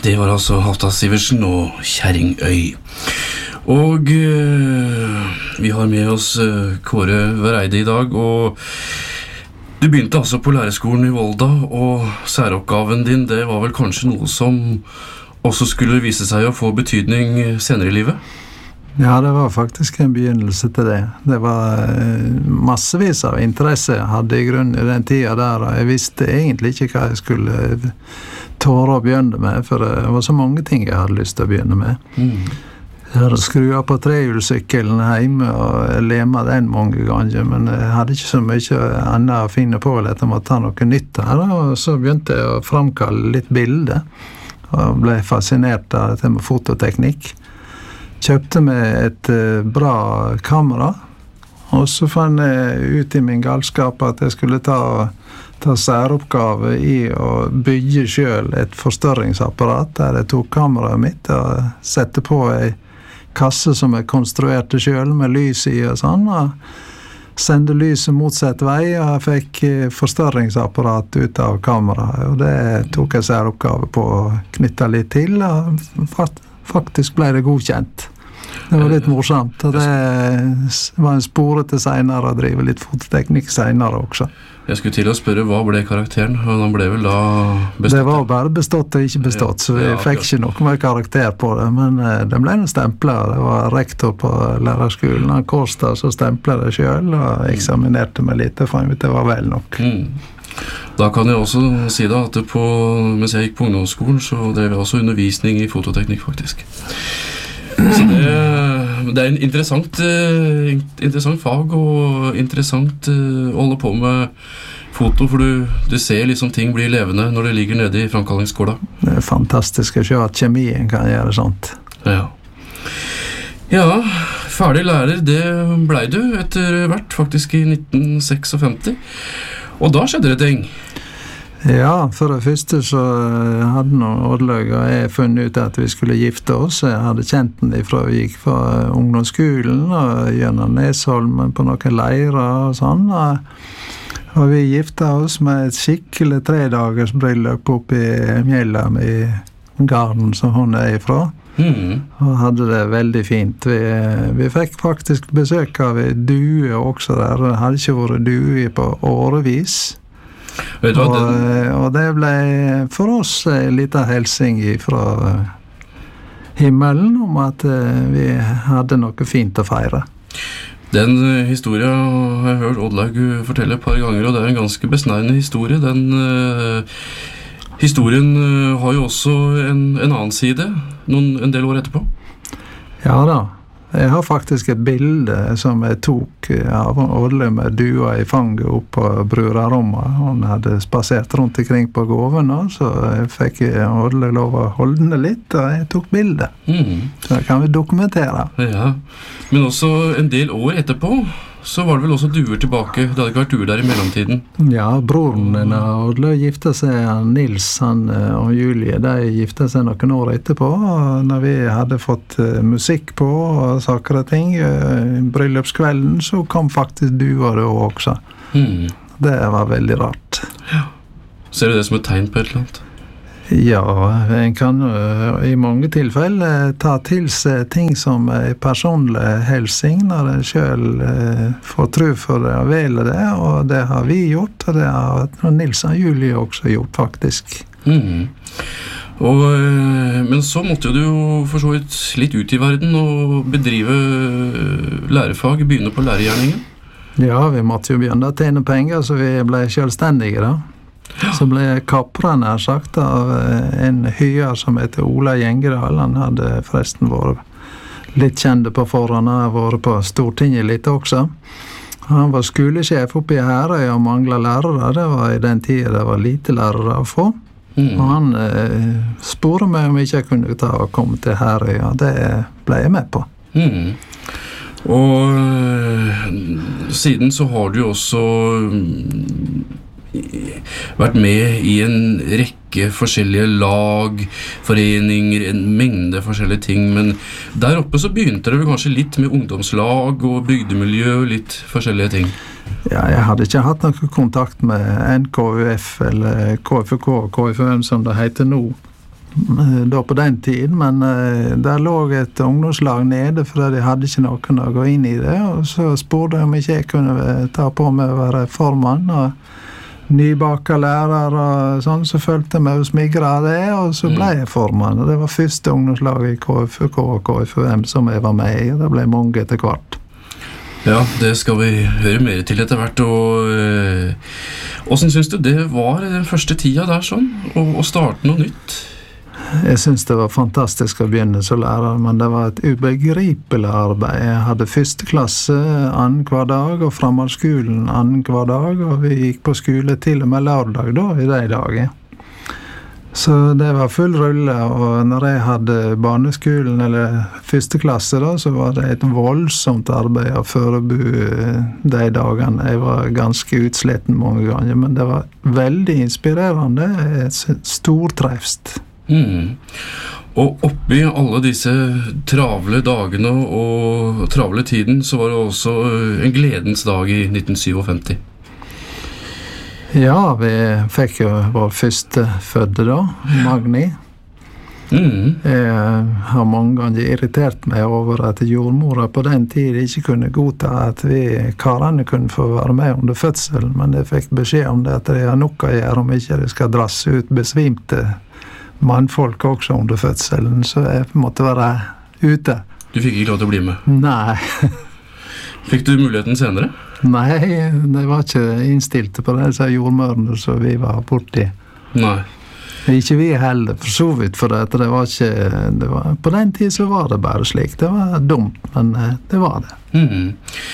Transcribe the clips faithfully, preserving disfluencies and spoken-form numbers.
det var altså Halvdan Sivertsen og Kjerringøy. Og uh, vi har med oss uh, Kåre Vereide I dag, og du begynte altså på lærerskolen I Volda, og særoppgaven din, det var vel kanskje noe som også skulle vise seg å få betydning senere I livet? Ja, det var faktisk en begynnelse til det. Det var massevis av interesse jeg hadde I grunnen I den tiden der, og jeg visste egentlig ikke hva jeg skulle tåre å begynne med, for det var så mange ting jeg hadde lyst til å begynne med. Mm. Jeg hadde skruet på trehjulssykkelen hjemme og lemmet den mange ganger, men jeg hadde ikke så mye annet å finne på eller etter å ta noe nytt her, og så begynte jeg å framkalle litt bilder, og ble fascinert av dette med fototeknikk. Kjøpte meg et bra kamera, og så fann jeg ut I min galskap at jeg skulle ta, ta særoppgave I å bygge selv et forstørringsapparat, der jeg tok kameraet mitt og sette på en kasse som jeg konstruerte selv med lys I og sånn, og sendte lyset motsatt vei, og jeg fikk forstørringsapparat ut av kameraet, og det tok jeg særoppgave på å knytte litt til, og faktisk ble det godkjent. Det var litt morsomt, og det var en spore til senere å drive litt fototeknikk senere også. Jeg skulle til å spørre, hva ble karakteren? Han ble vel da bestått? Det var bare bestått og ikke bestått, så vi ja, fikk ikke noe mer karakter på det, men det ble en stempler. Det var rektor på lærerskolen, han Kårstad, så stemplet det selv, og eksaminerte meg litt, og fant ut det var vel nok. Mm. Da kan jeg også si da, at på, mens jeg gikk på ungdomsskolen, så drev jeg også undervisning I fototeknikk, faktisk. Så det, det er en interessant, interessant fag og interessant å holde på med foto, for du, du ser liksom ting blir levende når det ligger nede I framkallingsskåla. Det er fantastisk å se at kjemien kan gjøre sånt. Ja. Ja, ferdig lærer, det ble du etter hvert faktisk I nitten femtiseks, og da skjedde det ting. Ja, for det første så hadde noen Oddlaug og jeg funnet ut at vi skulle gifte oss. Jeg hadde kjent den ifra vi gikk fra ungdomsskolen og gjennom Nesholmen på noen leirer og sånn. Og vi gifte oss med et skikkelig tredagers bryllup oppe I Mjellam I garden som hun er ifra. Mm. Og hadde det veldig fint. Vi, vi fikk faktisk besøk av due også der. Det hadde ikke vært due på årevis. Vet du hva, og, og det ble for oss en liten helsing fra himmelen om at vi hadde noe fint å feire. Den historien har jeg hørt Oddlaug fortelle et par ganger, og det er en ganske besnærende historie. Den uh, historien uh, har jo også en, en annen side, noen, en del år etterpå. Ja da. Jeg har faktisk et bilde som jeg tok av Oddlaug med dua I fanget opp på brurarommet. Hun hadde spasert rundt omkring på gåven, så jeg fikk Oddlaug lov å holde den litt, og jeg tok bilde. Mm. Så det kan vi dokumentere. Ja, men også en del år etterpå, så var det vel også duer tilbake. Det hadde ikke vært duer der I mellomtiden. Ja, broren din og Oddlaug gifte seg, Nils han, og Julie, de gifte seg noen år etterpå, og når vi hadde fått uh, musikk på og saker og ting, uh, bryllupskvelden, så kom faktisk duer det også. Mm. Det var veldig rart. Ja. Ser du det som et tegn på et eller annet? Ja, en kan uh, I mange tilfeller ta til seg ting som er personlig helsing når en selv uh, får tro for det og vele det, og det har vi gjort, og det har Nils og Julie også gjort faktisk. Mm. Og, uh, men så måtte du jo for så vidt litt ut I verden og bedrive lærerfag, begynne på lærergjerningen. Ja, vi måtte jo begynne å tjene penger, så vi ble selvstendige da. Ja. Så ble jeg kappret nær sagt av en hyr som heter Ola Gjengedal. Han hadde forresten vært litt kjente på forhånd, han har vært på Stortinget litt også. Han var skolesjef oppe I Herøy og manglet lærere. Det var I den tiden det var lite lærere å få. Mm. Og han eh, sporet meg om ikke jeg kunne ta og komme til Herøy, og det ble jeg med på. Mm. Og øh, siden så har du også vært med I en rekke forskjellige lag, foreninger, en mengde forskjellige ting, men der oppe så begynte det vel kanskje litt med ungdomslag og bygdemiljø, litt forskjellige ting. Ja, jeg hadde ikke hatt noen kontakt med N K U F eller K F U K og K F U M som det heter nå. da på den tiden, men uh, der lå et ungdomslag nede, for de hadde ikke noen å gå inn i det, og så spurte jeg om ikke jeg kunne ta på meg å være formann, og nybaka lærer og sånn, så følte jeg meg å smigre av det, og så ble jeg formann, og det var første ungdomslag i K F U K og K F U M som jeg var med i, og det ble mange etter hvert. Ja, det skal vi høre mer til etter hvert, og øh, hvordan synes du det var den første tida der sånn, å, å starte noe nytt? Jeg synes det var fantastisk å begynne som lærer, men det var et ubegripelig arbeid. Jeg hadde første klasse annen hver dag, og fremmedskolen annen hver dag, og vi gikk på skole til og med lørdag da, i de dager. Så det var full rulle, og når jeg hadde barneskolen, eller første klasse da, så var det et voldsomt arbeid å forberede de dagene. Jeg var ganske utsliten mange ganger, men det var veldig inspirerende, stortrefst. Mm. Og oppi alle disse travle dagene og travle tiden så var det også en gledens dag i nitten syttifem. Ja, vi fikk jo vår første fødde da, Magni. Mm. Jeg har mange ganger irritert meg over at jordmora på den tiden ikke kunne godta at vi karene kunne få være med under fødselen, men jeg fikk beskjed om det at det har nok å gjøre om ikke det skal drasse ut besvimte mannfolk også under fødselen, så jeg måtte være ute. Du fikk ikke lov til å bli med? Nei. Fikk du muligheten senere? Nei, det var ikke innstilt på det, så jordmørene så vi var borti. Nei. Ikke vi heller, for så vidt, for det, det var ikke, det var, på den tid så var det bare slik. Det var dumt, men det var det. Mm.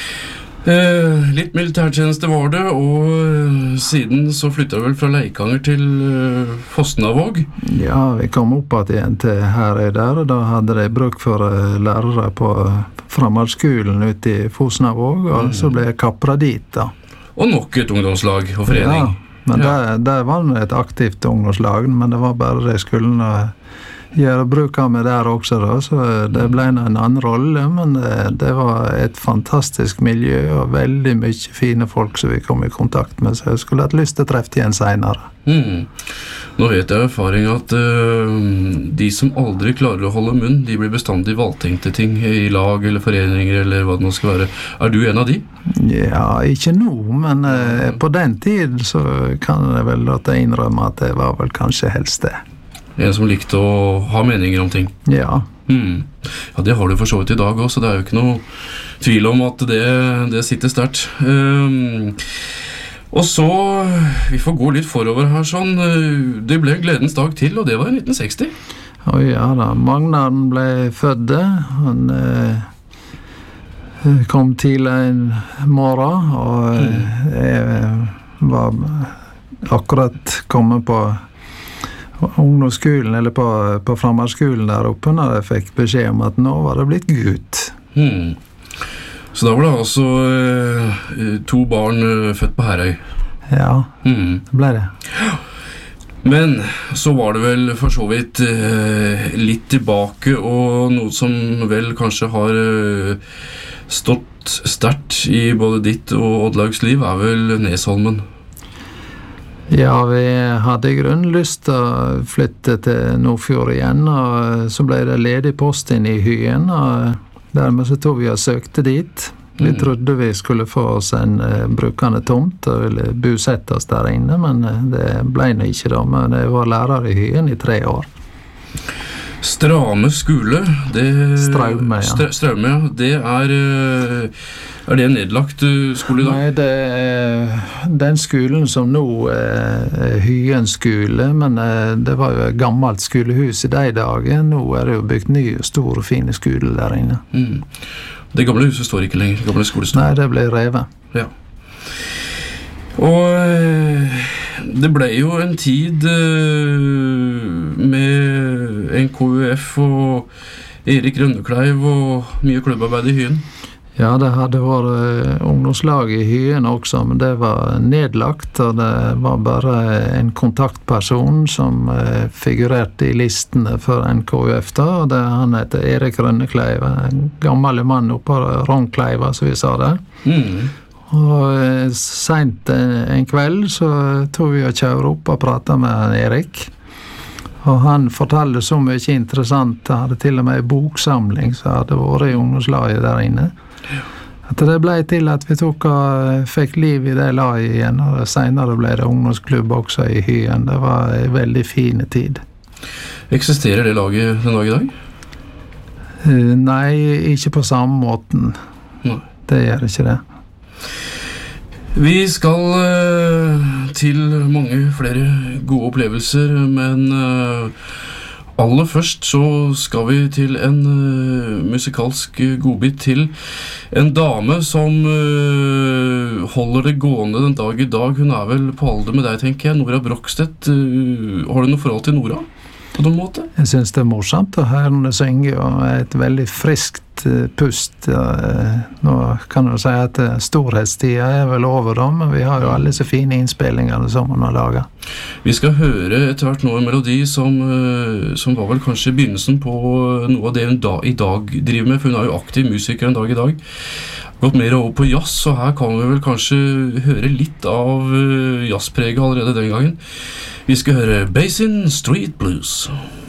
Eh, litt militærtjeneste var det, og eh, siden så flyttet jeg vel fra Leikanger til eh, Fosnavåg. Ja, vi kom opp igjen til her og der, og da hadde de bruk for uh, lærere på fremmedskolen ute i Fosnavåg, og mm. så ble jeg kappret dit da. Og nok et ungdomslag og forening. Ja, men ja. Der, der var det et aktivt ungdomslag, men det var bare det skolen uh, gjøre bruk av meg der også da, så det ble en annen rolle, men det, det var et fantastisk miljø og veldig mye fine folk som vi kom i kontakt med, så jeg skulle hatt lyst til å treffe igjen senere. Mm. Nå vet jeg erfaring at uh, de som aldri klarer å holde munn, de blir bestandig valgtenkte ting i lag eller foreninger eller hva det nå skal være. Er du en av de? Ja, ikke nå, men uh, på den tid så kan jeg vel låte innrømme at det var vel kanskje helst det. En som likte å ha meninger om ting. Ja. Mm. Ja, det har du for så vidt i dag også, så det er jo ikke noe tvil om at det, det sitter sterkt. Um, og så, vi får gå litt forover her sånn, det ble gledens dag til, og det var i nitten seksti. Å ja da, Magnan ble fødde, han eh, kom tidlig en morgen, og mm. jeg var akkurat kommet på ungdomsskolen, eller på, på fremmedskolen der oppe, når jeg fikk beskjed om at nå var det blitt gutt. Hmm. Så da var det altså eh, to barn eh, født på Herøy? Ja, hmm. det ble det. Men så var det vel for så vidt eh, litt tilbake, og noe som vel kanskje har eh, stått sterkt i både ditt og Oddlaugs liv, er vel Nesholmen. Ja, vi hadde i grunn lyst til å flytte til Nordfjord igjen, og så ble det ledig post inn i Hyen, og dermed så tog vi og søkte dit. Vi trodde vi skulle få oss en uh, brukende tomt og ville bosette oss der inne, men uh, det ble nå ikke da, men jeg var lærer i Hyen i tre år. Strame skole, det... Straume, ja. Str- Straume, ja. Det er... Uh, er det en nedlagt uh, skole da? Nei, det er den skolen som nå er Hyen skole, men uh, det var jo et gammelt skolehus i de dager. Nå er det jo bygd ny og stor og fine skole der inne. Mm. Det gamle huset står ikke lenger, gamle skolestår. Nei, det ble revet. Ja. Og uh, det ble jo en tid uh, med N K U F og Erik Rønnekleiv og mye klubbarbeid i Hyen. Ja, det hadde vært ungdomslag i Hyen også, men det var nedlagt, og det var bare en kontaktperson som eh, figurerte i listene for N K U F da, og det, han heter Erik Rønnekleiv, en gammel mann oppe på Rongkleiva, som vi sa det. Mm. Og eh, sent en, en kveld så tog vi og kjører opp og pratet med Erik, Og han fortalte så mye interessant. Han hadde til og med en boksamling som hadde vært i ungdomslaget der inne. At det ble til at vi tok og fikk liv i det laget igjen, og senere ble det ungdomsklubb også i Hyen. Det var en veldig fin tid. Eksisterer det laget den dag i dag? Uh, nei, ikke på samme måten. Nei. Det gjør ikke det. Vi skal uh, til mange flere gode opplevelser, men uh, aller først så skal vi til en uh, musikalsk godbit til en dame som uh, holder det gående den dag i dag. Hun er vel på alder med deg, tenker jeg. Nora Brokstedt. Uh, har du noe forhold til Nora på noen måte? Jeg synes det er morsomt å høre henne synge, og et veldig friskt uh, pust. Uh, nå kan du si at uh, storhetstida er vel over dem, men vi har jo alle så fine innspillinger som hun har laget. Vi skal høre etter hvert nå en melodi som, uh, som var vel kanskje begynnelsen på noe av det hun da, i dag driver med, for hun er jo aktiv musiker en dag i dag. Gått mer over på jazz, og her kan vi vel kanskje høre litt av uh, jazzpreget allerede den gangen. Vi skal høre Basin Street Blues.